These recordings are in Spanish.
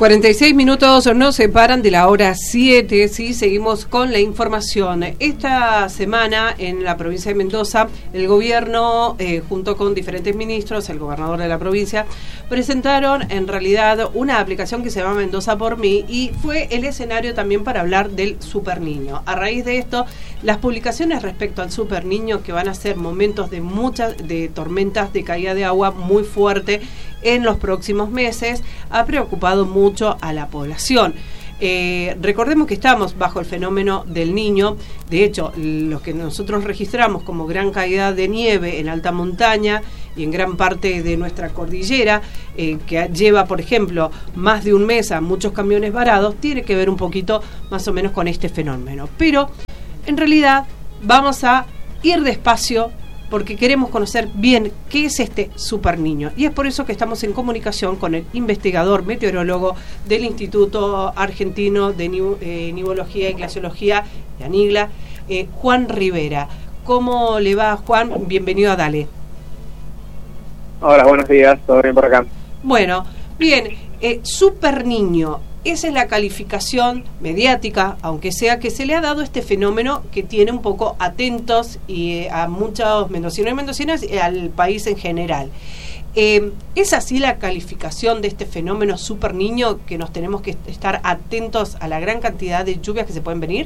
46 minutos nos separan de la hora 7, ¿sí? Seguimos con la información. Esta semana en la provincia de Mendoza, el gobierno, junto con diferentes ministros, el gobernador de la provincia, presentaron en realidad una aplicación que se llama Mendoza por mí y fue el escenario también para hablar del Super Niño. A raíz de esto, las publicaciones respecto al Super Niño, que van a ser momentos de tormentas de caída de agua muy fuerte en los próximos meses, ha preocupado mucho a la población. Recordemos que estamos bajo el fenómeno del Niño. De hecho, lo que nosotros registramos como gran caída de nieve en alta montaña y en gran parte de nuestra cordillera, que lleva, por ejemplo, más de un mes a muchos camiones varados, tiene que ver un poquito más o menos con este fenómeno. Pero, en realidad, vamos a ir despacio porque queremos conocer bien qué es este Super Niño. Y es por eso que estamos en comunicación con el investigador meteorólogo del Instituto Argentino de Nivología y Glaciología, de ANIGLA, Juan Rivera. ¿Cómo le va, Juan? Bienvenido a Dale. Hola, buenos días, ¿todo bien por acá? Bueno, bien, Super Niño. Esa es la calificación mediática, aunque sea, que se le ha dado este fenómeno que tiene un poco atentos y a muchos mendocinos y mendocinas y al país en general. ¿Es así la calificación de este fenómeno Super Niño, que nos tenemos que estar atentos a la gran cantidad de lluvias que se pueden venir?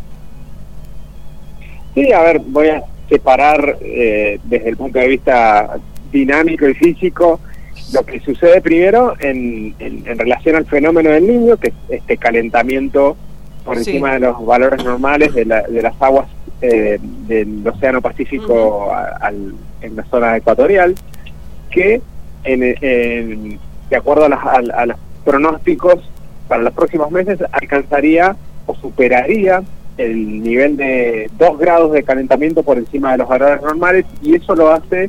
Sí, a ver, voy a separar desde el punto de vista dinámico y físico lo que sucede primero en relación al fenómeno del Niño, que es este calentamiento por encima de los valores normales de las aguas del Océano Pacífico en la zona ecuatorial, que de acuerdo a los pronósticos para los próximos meses alcanzaría o superaría el nivel de 2 grados de calentamiento por encima de los valores normales, y eso lo hace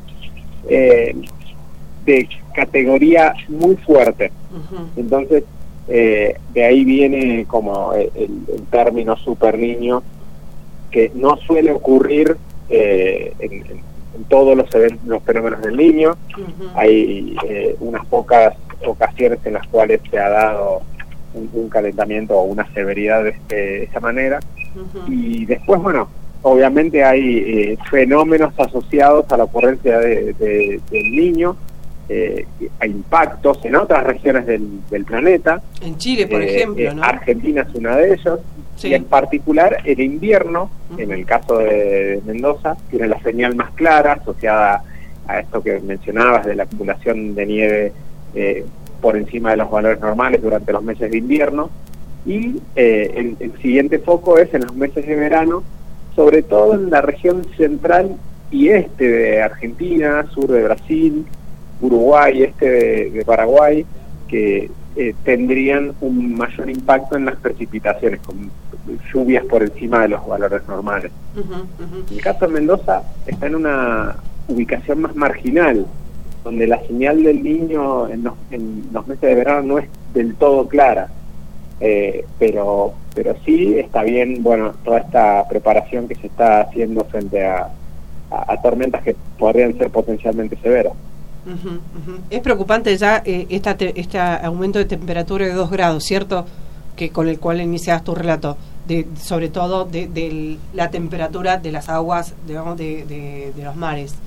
de categoría muy fuerte. Entonces, de ahí viene como el término Super Niño, que no suele ocurrir en todos los fenómenos del Niño. Hay unas pocas ocasiones en las cuales se ha dado un calentamiento o una severidad de esa manera. Y después, bueno, obviamente hay fenómenos asociados a la ocurrencia del Niño, a impactos en otras regiones del planeta. En Chile, por ejemplo, ¿no? Argentina es una de ellos. Sí. Y en particular el invierno, en el caso de Mendoza, tiene la señal más clara asociada a esto que mencionabas de la acumulación de nieve por encima de los valores normales durante los meses de invierno. Y el siguiente foco es en los meses de verano, sobre todo en la región central y este de Argentina, sur de Brasil, Uruguay, este de Paraguay, que tendrían un mayor impacto en las precipitaciones, con lluvias por encima de los valores normales. El caso de Mendoza está en una ubicación más marginal, donde la señal del Niño en los meses de verano no es del todo clara, pero sí está bien, bueno, toda esta preparación que se está haciendo frente a tormentas que podrían ser potencialmente severas. Es preocupante ya este aumento de temperatura de 2 grados, ¿cierto? Que con el cual inicias tu relato, sobre todo de la temperatura de las aguas, digamos, de los mares.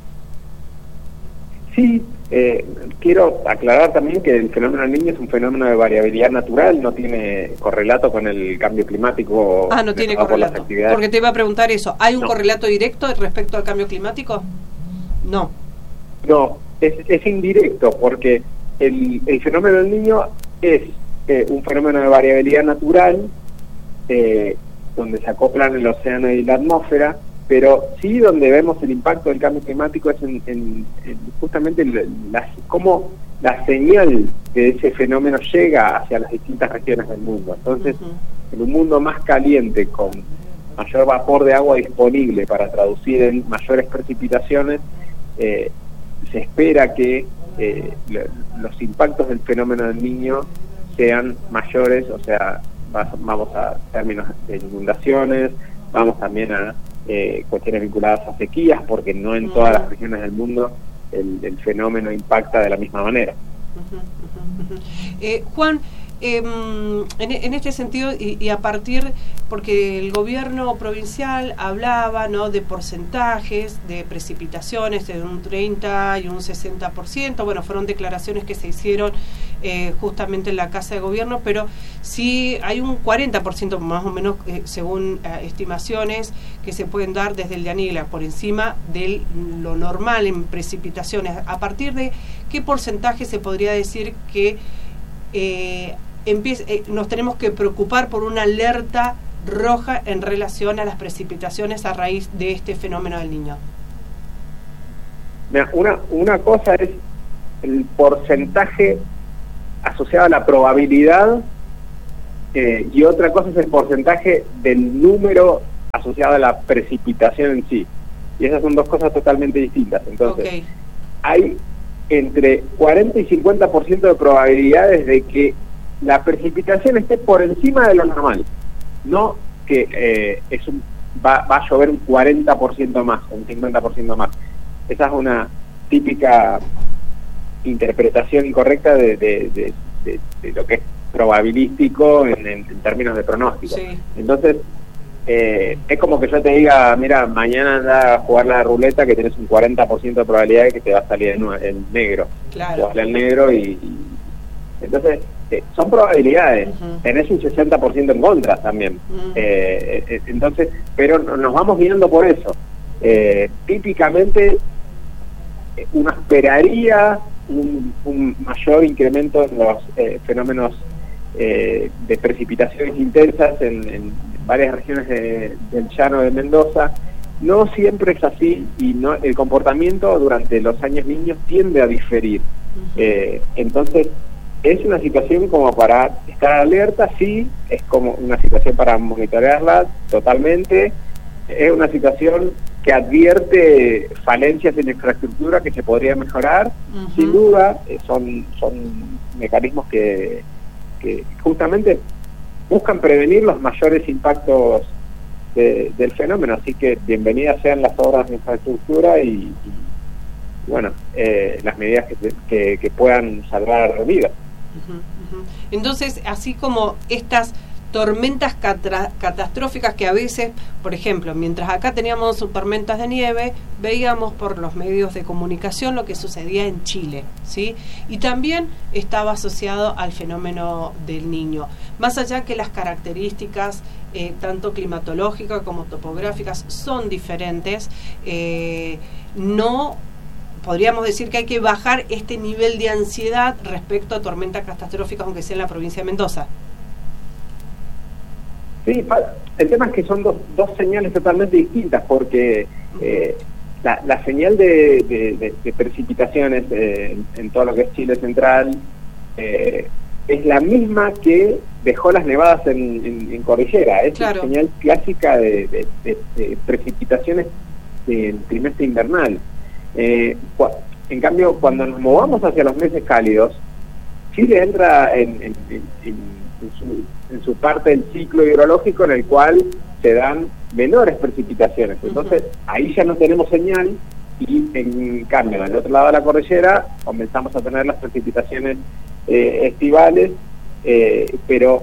Sí, quiero aclarar también que el fenómeno del Niño es un fenómeno de variabilidad natural, no tiene correlato con el cambio climático. No tiene correlato, porque te iba a preguntar eso. ¿Hay un correlato directo respecto al cambio climático? No. No, es indirecto, porque el fenómeno del Niño es un fenómeno de variabilidad natural, donde se acoplan el océano y la atmósfera, pero sí donde vemos el impacto del cambio climático es en justamente cómo la señal de ese fenómeno llega hacia las distintas regiones del mundo. Entonces, en un mundo más caliente, con mayor vapor de agua disponible para traducir en mayores precipitaciones, se espera que los impactos del fenómeno del Niño sean mayores, o sea, vamos a términos de inundaciones, vamos también a cuestiones vinculadas a sequías, porque no en todas las regiones del mundo el fenómeno impacta de la misma manera. Juan, en este sentido, y a partir, porque el gobierno provincial hablaba, ¿no?, de porcentajes de precipitaciones de un 30 y un 60%, bueno, fueron declaraciones que se hicieron justamente en la Casa de Gobierno, pero sí hay un 40% más o menos, según estimaciones que se pueden dar desde el de Anila, por encima de lo normal en precipitaciones. ¿A partir de qué porcentaje se podría decir que nos tenemos que preocupar por una alerta roja en relación a las precipitaciones a raíz de este fenómeno del Niño? Mira, una cosa es el porcentaje asociado a la probabilidad y otra cosa es el porcentaje del número asociado a la precipitación en sí. Y esas son dos cosas totalmente distintas. Entonces, hay entre 40 y 50% de probabilidades de que la precipitación esté por encima de lo normal, no que va a llover un 40% más, un 50% más. Esa es una típica interpretación incorrecta de lo que es probabilístico en términos de pronóstico. Sí. Entonces, es como que yo te diga, mira, mañana anda a jugar la ruleta que tenés un 40% de probabilidad de que te va a salir el negro. Claro. El negro y entonces, son probabilidades. Tenés un 60% en contra también. Entonces, pero nos vamos guiando por eso. Típicamente, uno esperaría un mayor incremento en los fenómenos de precipitaciones intensas en varias regiones del llano de Mendoza. No siempre es así y no, el comportamiento durante los años niños tiende a diferir. Entonces, es una situación como para estar alerta, sí, es como una situación para monitorearla totalmente, es una situación que advierte falencias en la infraestructura que se podría mejorar, sin duda, son mecanismos que justamente buscan prevenir los mayores impactos del fenómeno, así que bienvenidas sean las obras de infraestructura y bueno, las medidas que puedan salvar vidas. Entonces, así como estas tormentas catastróficas que a veces, por ejemplo, mientras acá teníamos tormentas de nieve, veíamos por los medios de comunicación lo que sucedía en Chile, ¿sí? Y también estaba asociado al fenómeno del Niño. Más allá que las características tanto climatológicas como topográficas son diferentes, no podríamos decir que hay que bajar este nivel de ansiedad respecto a tormentas catastróficas, aunque sea en la provincia de Mendoza. Sí, el tema es que son dos señales totalmente distintas, porque la señal de precipitaciones en todo lo que es Chile central es la misma que dejó las nevadas en Cordillera. Es la señal clásica de precipitaciones del trimestre invernal. En cambio, cuando nos movamos hacia los meses cálidos, Chile entra en su parte del ciclo hidrológico en el cual se dan menores precipitaciones. Entonces, ahí ya no tenemos señal y en cambio, del otro lado de la cordillera, comenzamos a tener las precipitaciones estivales, pero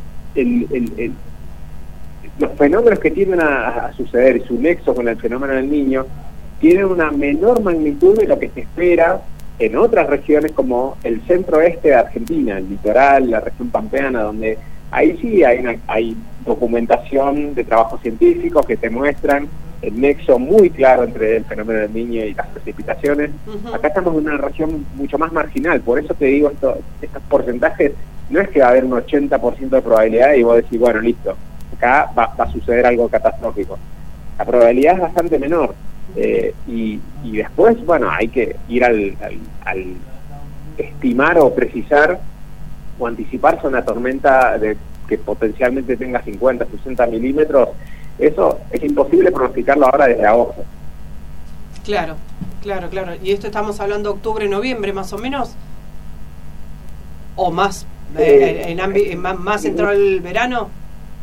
los fenómenos que tienden a suceder y su nexo con el fenómeno del Niño tienen una menor magnitud de lo que se espera en otras regiones como el centro-oeste de Argentina, el litoral, la región pampeana, donde ahí sí hay documentación de trabajos científicos que te muestran el nexo muy claro entre el fenómeno del Niño y las precipitaciones. Acá estamos en una región mucho más marginal, por eso te digo, estos porcentajes, no es que va a haber un 80% de probabilidad y vos decís, bueno, listo, acá va a suceder algo catastrófico. La probabilidad es bastante menor. Y después, bueno, hay que ir al estimar o precisar o anticiparse una tormenta que potencialmente tenga 50, 60 milímetros. Eso es imposible pronosticarlo ahora desde agosto. Claro. ¿Y esto estamos hablando octubre, noviembre más o menos? ¿O más? ¿Más entrado el verano?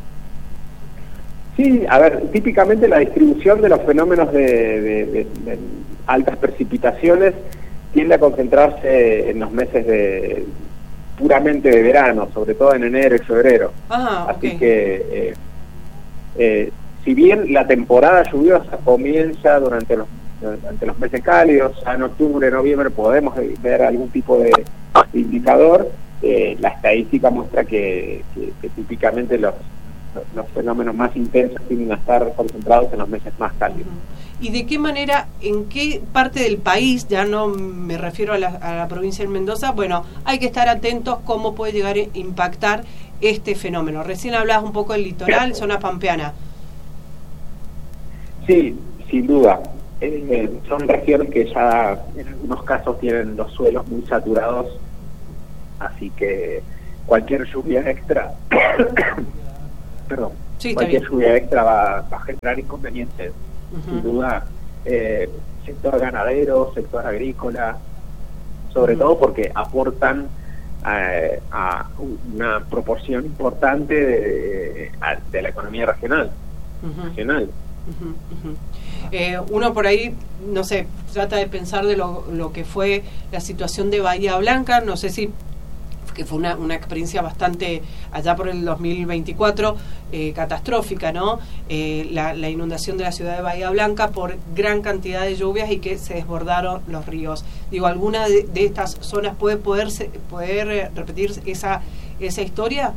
Sí, a ver, típicamente la distribución de los fenómenos de altas precipitaciones tiende a concentrarse en los meses puramente de verano, sobre todo en enero y febrero. Así que si bien la temporada lluviosa comienza durante los meses cálidos, ya en octubre, noviembre podemos ver algún tipo de indicador, la estadística muestra que típicamente los fenómenos más intensos tienden a estar concentrados en los meses más cálidos. ¿Y de qué manera, en qué parte del país, ya no me refiero a la provincia de Mendoza, bueno, hay que estar atentos cómo puede llegar a impactar este fenómeno? Recién hablabas un poco del litoral, zona pampeana. Sí, sin duda. Son regiones que ya en algunos casos tienen los suelos muy saturados, así que cualquier lluvia extra, cualquier lluvia extra va a generar inconvenientes. Sin duda, sector ganadero, sector agrícola, sobre todo porque aportan a una proporción importante de la economía regional. Uno por ahí, no sé, trata de pensar de lo que fue la situación de Bahía Blanca, no sé si que fue una experiencia bastante, allá por el 2024, catastrófica, ¿no? La inundación de la ciudad de Bahía Blanca por gran cantidad de lluvias y que se desbordaron los ríos. Digo, ¿alguna de estas zonas puede repetir esa historia?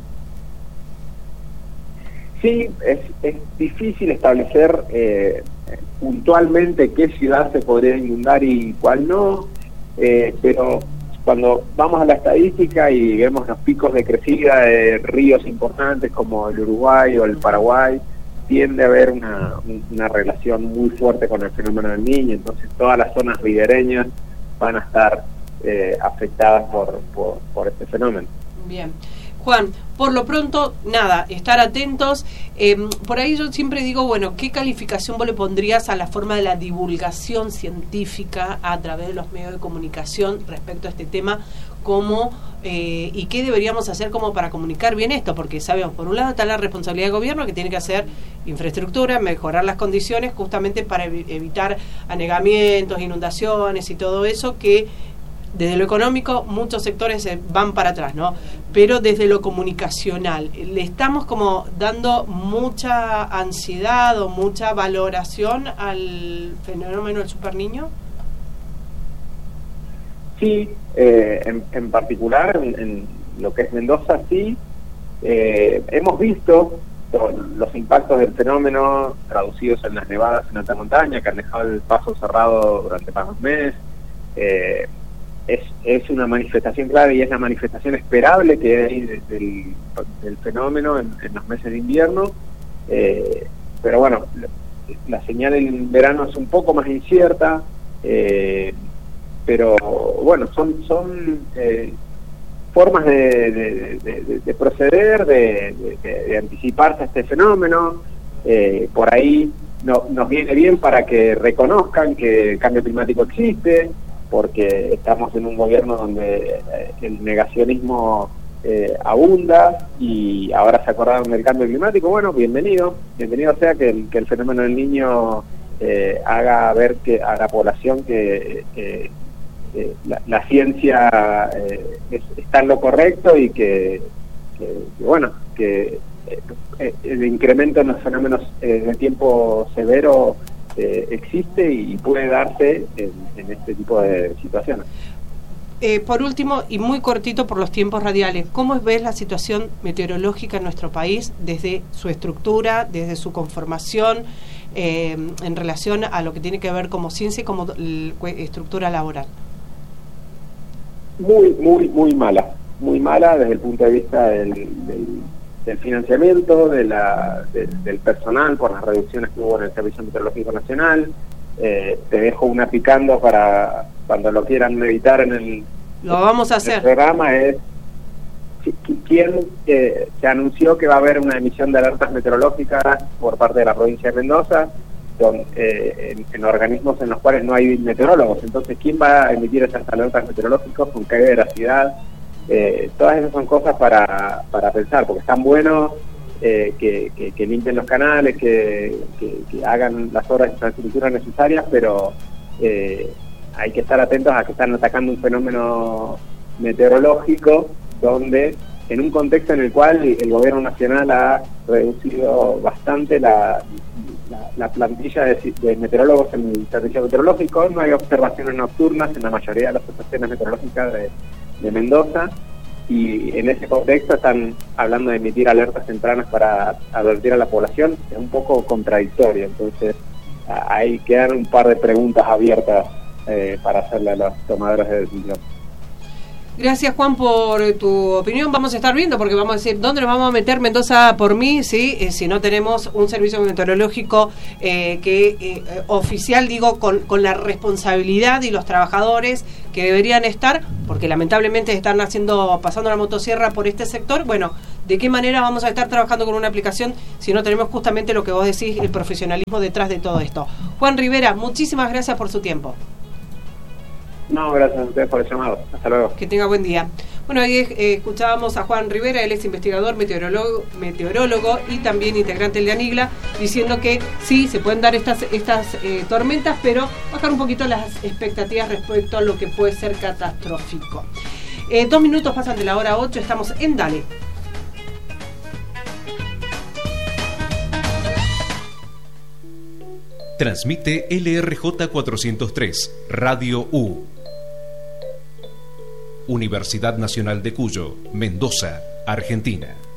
Sí, es difícil establecer puntualmente qué ciudad se podría inundar y cuál no, pero cuando vamos a la estadística y vemos los picos de crecida de ríos importantes como el Uruguay o el Paraguay, tiende a haber una relación muy fuerte con el fenómeno del Niño, entonces todas las zonas ribereñas van a estar afectadas por este fenómeno. Bien. Juan, por lo pronto, nada, estar atentos. Por ahí yo siempre digo, bueno, ¿qué calificación vos le pondrías a la forma de la divulgación científica a través de los medios de comunicación respecto a este tema? ¿Y qué deberíamos hacer como para comunicar bien esto? Porque sabemos, por un lado está la responsabilidad del gobierno, que tiene que hacer infraestructura, mejorar las condiciones justamente para evitar anegamientos, inundaciones y todo eso que desde lo económico muchos sectores van para atrás, ¿no? Pero desde lo comunicacional, ¿le estamos como dando mucha ansiedad o mucha valoración al fenómeno del superniño? Sí, en particular en lo que es Mendoza, sí. Hemos visto los impactos del fenómeno traducidos en las nevadas en alta montaña, que han dejado el paso cerrado durante más de un mes. Es una manifestación clave y es la manifestación esperable que hay del fenómeno en los meses de invierno, pero bueno, la señal en verano es un poco más incierta, pero bueno, son formas de proceder, de anticiparse a este fenómeno. Por ahí nos viene bien para que reconozcan que el cambio climático existe, porque estamos en un gobierno donde el negacionismo abunda y ahora se acordaron del cambio climático. Bueno, bienvenido sea que el fenómeno del Niño haga ver que a la población que la ciencia está en lo correcto y que el incremento en los fenómenos de tiempo severo existe y puede darse en este tipo de situaciones. Por último, y muy cortito por los tiempos radiales, ¿cómo ves la situación meteorológica en nuestro país desde su estructura, desde su conformación, en relación a lo que tiene que ver como ciencia y como estructura laboral? Muy mala desde el punto de vista del financiamiento, del personal, por las reducciones que hubo en el Servicio Meteorológico Nacional. Te dejo una picando para cuando lo quieran evitar lo vamos a hacer. El programa es quien se anunció que va a haber una emisión de alertas meteorológicas por parte de la provincia de Mendoza, en organismos en los cuales no hay meteorólogos. Entonces, ¿quién va a emitir esas alertas meteorológicas? ¿Con qué veracidad? Todas esas son cosas para pensar, porque están buenos que limpien los canales, que hagan las obras de infraestructura necesarias, pero hay que estar atentos a que están atacando un fenómeno meteorológico donde, en un contexto en el cual el gobierno nacional ha reducido bastante la plantilla de meteorólogos en el servicio meteorológico, no hay observaciones nocturnas en la mayoría de las estaciones meteorológicas de Mendoza, y en ese contexto están hablando de emitir alertas tempranas para advertir a la población. Es un poco contradictorio, entonces ahí quedan un par de preguntas abiertas para hacerle a los tomadores de decisión. Gracias, Juan, por tu opinión. Vamos a estar viendo, porque vamos a decir, ¿dónde nos vamos a meter Mendoza por mí? ¿Sí? Si no tenemos un servicio meteorológico oficial, digo, con la responsabilidad y los trabajadores que deberían estar, porque lamentablemente están pasando la motosierra por este sector. Bueno, ¿de qué manera vamos a estar trabajando con una aplicación si no tenemos justamente lo que vos decís, el profesionalismo detrás de todo esto? Juan Rivera, muchísimas gracias por su tiempo. No, gracias a ustedes por el llamado. Hasta luego. Que tenga buen día. Bueno, ahí escuchábamos a Juan Rivera, él es investigador, meteorólogo y también integrante de ANIGLA, diciendo que sí, se pueden dar estas tormentas, pero bajar un poquito las expectativas respecto a lo que puede ser catastrófico. 2 minutos pasan de la hora 8, estamos en Dale. Transmite LRJ 403, Radio U. Universidad Nacional de Cuyo, Mendoza, Argentina.